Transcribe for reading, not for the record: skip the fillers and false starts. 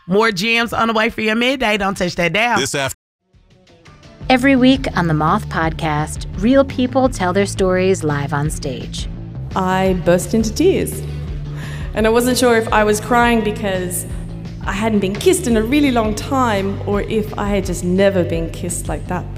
More gems on the way for your midday. Don't touch that dial. Every week on the Moth Podcast, real people tell their stories live on stage. I burst into tears. And I wasn't sure if I was crying because I hadn't been kissed in a really long time or if I had just never been kissed like that